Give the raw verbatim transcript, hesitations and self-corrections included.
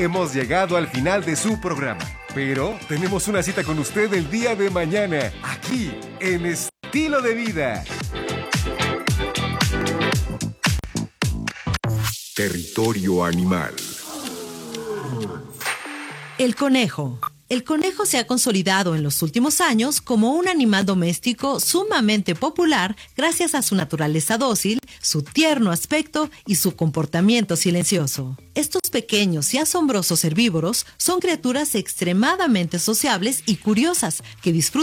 hemos llegado al final de su programa. Pero tenemos una cita con usted el día de mañana, aquí en Estilo de Vida. Territorio Animal. El conejo. El conejo se ha consolidado en los últimos años como un animal doméstico sumamente popular gracias a su naturaleza dócil, su tierno aspecto y su comportamiento silencioso. Estos pequeños y asombrosos herbívoros son criaturas extremadamente sociables y curiosas que disfrutan